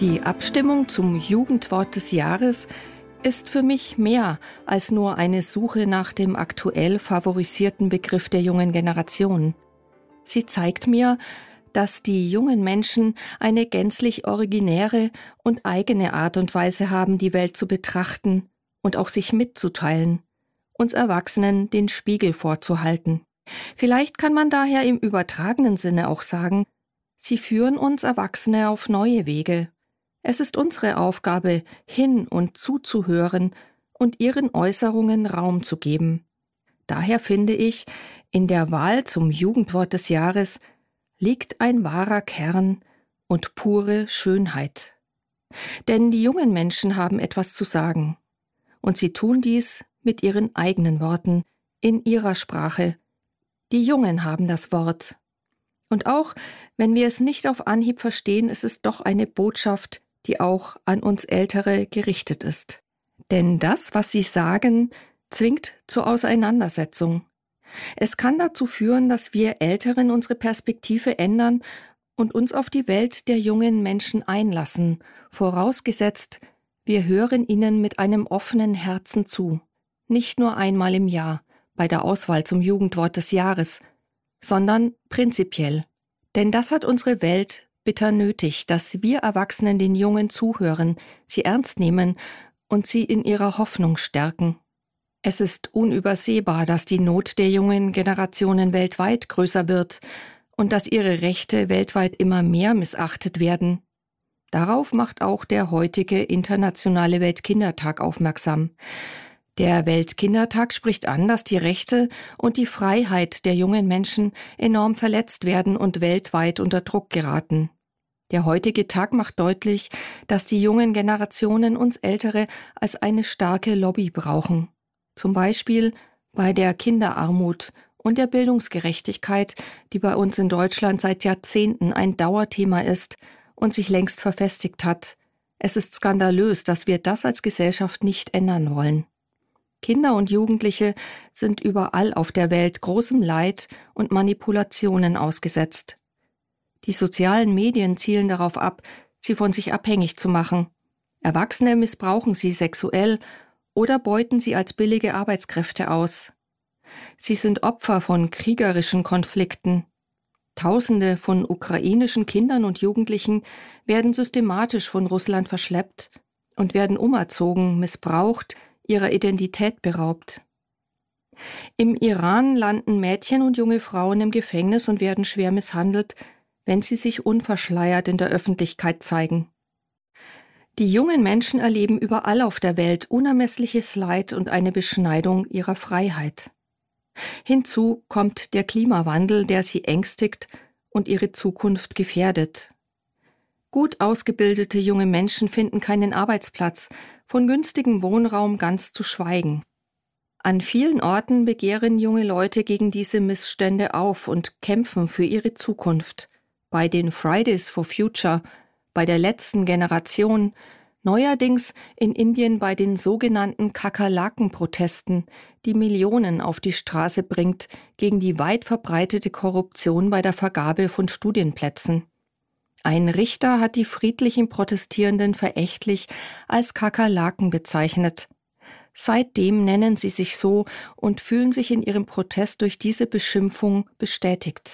Die Abstimmung zum Jugendwort des Jahres ist für mich mehr als nur eine Suche nach dem aktuell favorisierten Begriff der jungen Generation. Sie zeigt mir, dass die jungen Menschen eine gänzlich originäre und eigene Art und Weise haben, die Welt zu betrachten und auch sich mitzuteilen, uns Erwachsenen den Spiegel vorzuhalten. Vielleicht kann man daher im übertragenen Sinne auch sagen, sie führen uns Erwachsene auf neue Wege. Es ist unsere Aufgabe, hin- und zuzuhören und ihren Äußerungen Raum zu geben. Daher finde ich, in der Wahl zum Jugendwort des Jahres liegt ein wahrer Kern und pure Schönheit. Denn die jungen Menschen haben etwas zu sagen. Und sie tun dies mit ihren eigenen Worten, in ihrer Sprache. Die Jungen haben das Wort. Und auch wenn wir es nicht auf Anhieb verstehen, ist es doch eine Botschaft, die auch an uns Ältere gerichtet ist. Denn das, was sie sagen, zwingt zur Auseinandersetzung. Es kann dazu führen, dass wir Älteren unsere Perspektive ändern und uns auf die Welt der jungen Menschen einlassen, vorausgesetzt, wir hören ihnen mit einem offenen Herzen zu. Nicht nur einmal im Jahr bei der Auswahl zum Jugendwort des Jahres, sondern prinzipiell. Denn das hat unsere Welt bitter nötig, dass wir Erwachsenen den Jungen zuhören, sie ernst nehmen und sie in ihrer Hoffnung stärken. Es ist unübersehbar, dass die Not der jungen Generationen weltweit größer wird und dass ihre Rechte weltweit immer mehr missachtet werden. Darauf macht auch der heutige Internationale Weltkindertag aufmerksam. Der Weltkindertag spricht an, dass die Rechte und die Freiheit der jungen Menschen enorm verletzt werden und weltweit unter Druck geraten. Der heutige Tag macht deutlich, dass die jungen Generationen uns Ältere als eine starke Lobby brauchen. Zum Beispiel bei der Kinderarmut und der Bildungsgerechtigkeit, die bei uns in Deutschland seit Jahrzehnten ein Dauerthema ist und sich längst verfestigt hat. Es ist skandalös, dass wir das als Gesellschaft nicht ändern wollen. Kinder und Jugendliche sind überall auf der Welt großem Leid und Manipulationen ausgesetzt. Die sozialen Medien zielen darauf ab, sie von sich abhängig zu machen. Erwachsene missbrauchen sie sexuell oder beuten sie als billige Arbeitskräfte aus. Sie sind Opfer von kriegerischen Konflikten. Tausende von ukrainischen Kindern und Jugendlichen werden systematisch von Russland verschleppt und werden umerzogen, missbraucht, ihrer Identität beraubt. Im Iran landen Mädchen und junge Frauen im Gefängnis und werden schwer misshandelt, wenn sie sich unverschleiert in der Öffentlichkeit zeigen. Die jungen Menschen erleben überall auf der Welt unermessliches Leid und eine Beschneidung ihrer Freiheit. Hinzu kommt der Klimawandel, der sie ängstigt und ihre Zukunft gefährdet. Gut ausgebildete junge Menschen finden keinen Arbeitsplatz, von günstigem Wohnraum ganz zu schweigen. An vielen Orten begehren junge Leute gegen diese Missstände auf und kämpfen für ihre Zukunft. Bei den Fridays for Future, bei der letzten Generation, neuerdings in Indien bei den sogenannten Kakerlaken-Protesten, die Millionen auf die Straße bringt gegen die weit verbreitete Korruption bei der Vergabe von Studienplätzen. Ein Richter hat die friedlichen Protestierenden verächtlich als Kakerlaken bezeichnet. Seitdem nennen sie sich so und fühlen sich in ihrem Protest durch diese Beschimpfung bestätigt.